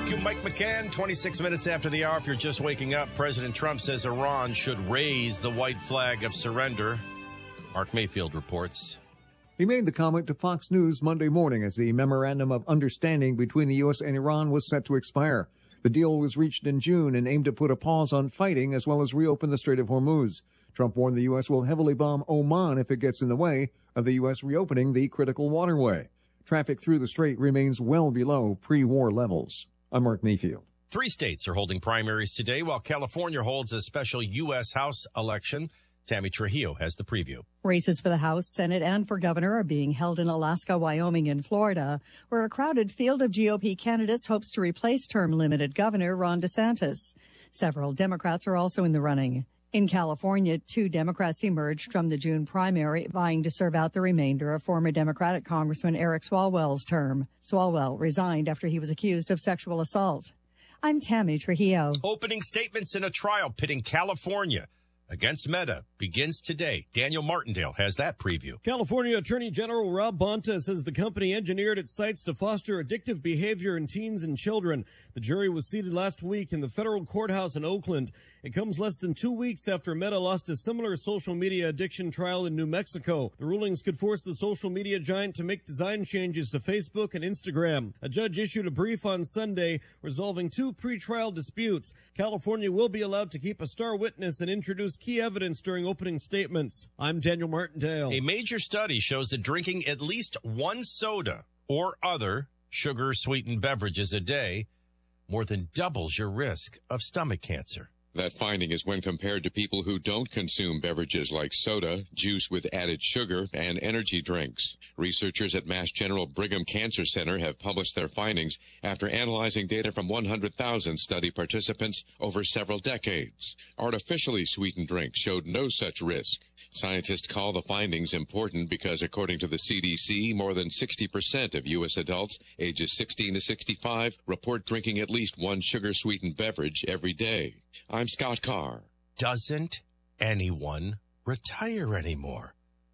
Thank you, Mike McCann. 26 minutes after the hour, if you're just waking up, President Trump says Iran should raise the white flag of surrender. Mark Mayfield reports. He made the comment to Fox News Monday morning as the memorandum of understanding between the U.S. and Iran was set to expire. The deal was reached in June and aimed to put a pause on fighting as well as reopen the Strait of Hormuz. Trump warned the U.S. will heavily bomb Oman if it gets in the way of the U.S. reopening the critical waterway. Traffic through the strait remains well below pre-war levels. I'm Mark Mayfield. 3 states are holding primaries today, while California holds a special U.S. House election. Tammy Trujillo has the preview. Races for the House, Senate, and for governor are being held in Alaska, Wyoming, and Florida, where a crowded field of GOP candidates hopes to replace term-limited Governor Ron DeSantis. Several Democrats are also in the running. In California, 2 Democrats emerged from the June primary, vying to serve out the remainder of former Democratic Congressman Eric Swalwell's term. Swalwell resigned after he was accused of sexual assault. I'm Tammy Trujillo. Opening statements in a trial pitting California against Meta begins today. Daniel Martindale has that preview. California Attorney General Rob Bonta says the company engineered its sites to foster addictive behavior in teens and children. The jury was seated last week in the federal courthouse in Oakland. It comes less than 2 weeks after Meta lost a similar social media addiction trial in New Mexico. The rulings could force the social media giant to make design changes to Facebook and Instagram. A judge issued a brief on Sunday resolving 2 pretrial disputes. California will be allowed to keep a star witness and introduce key evidence during opening statements. I'm Daniel Martindale. A major study shows that drinking at least 1 soda or other sugar-sweetened beverages a day more than doubles your risk of stomach cancer. That finding is when compared to people who don't consume beverages like soda, juice with added sugar, and energy drinks. Researchers at Mass General Brigham Cancer Center have published their findings after analyzing data from 100,000 study participants over several decades. Artificially sweetened drinks showed no such risk. Scientists call the findings important because, according to the CDC, more than 60% of U.S. adults ages 16 to 65 report drinking at least 1 sugar-sweetened beverage every day. I'm Scott Carr. Doesn't anyone retire anymore?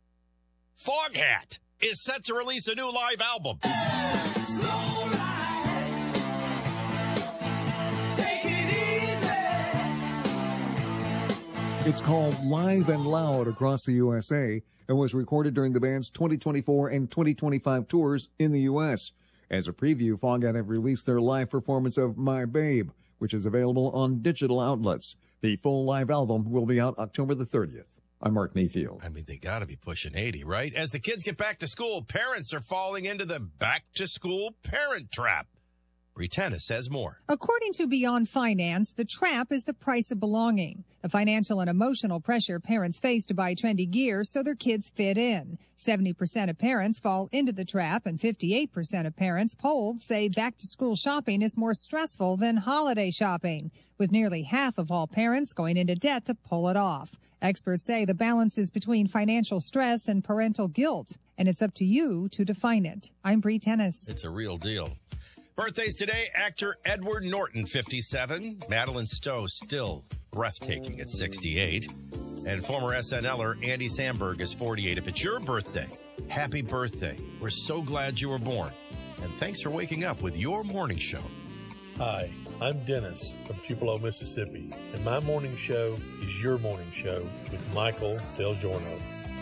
Foghat is set to release a new live album. It's called Live and Loud across the USA and was recorded during the band's 2024 and 2025 tours in the U.S. As a preview, Foghat have released their live performance of My Babe, which is available on digital outlets. The full live album will be out October the 30th. I'm Mark Mayfield. I mean, they got to be pushing 80, right? As the kids get back to school, parents are falling into the back-to-school parent trap. Bree Tennis has more. According to Beyond Finance, the trap is the price of belonging, the financial and emotional pressure parents face to buy trendy gear so their kids fit in. 70% of parents fall into the trap, and 58% of parents polled say back-to-school shopping is more stressful than holiday shopping, with nearly half of all parents going into debt to pull it off. Experts say the balance is between financial stress and parental guilt, and it's up to you to define it. I'm Bree Tennis. It's a real deal. Birthdays today, actor Edward Norton, 57. Madeline Stowe, still breathtaking at 68. And former SNLer Andy Samberg is 48. If it's your birthday, happy birthday. We're so glad you were born. And thanks for waking up with your morning show. Hi, I'm Dennis from Tupelo, Mississippi. And my morning show is your morning show with Michael Del Giorno.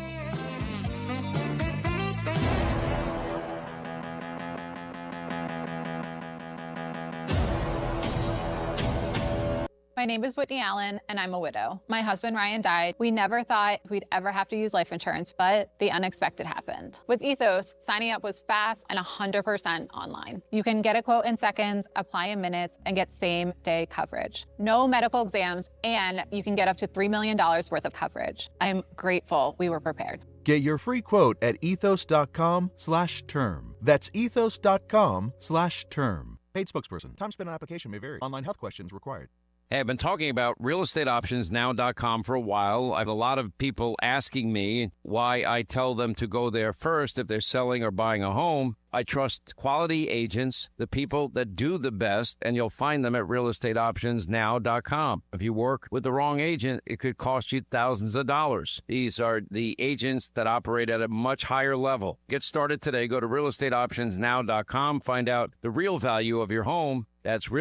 My name is Whitney Allen, and I'm a widow. My husband, Ryan, died. We never thought we'd ever have to use life insurance, but the unexpected happened. With Ethos, signing up was fast and 100% online. You can get a quote in seconds, apply in minutes, and get same-day coverage. No medical exams, and you can get up to $3 million worth of coverage. I'm grateful we were prepared. Get your free quote at ethos.com/term. That's ethos.com/term. Paid spokesperson. Time spent on application may vary. Online health questions required. Hey, I've been talking about realestateoptionsnow.com for a while. I have a lot of people asking me why I tell them to go there first if they're selling or buying a home. I trust quality agents, the people that do the best, and you'll find them at realestateoptionsnow.com. If you work with the wrong agent, it could cost you thousands of dollars. These are the agents that operate at a much higher level. Get started today. Go to realestateoptionsnow.com. Find out the real value of your home. That's real.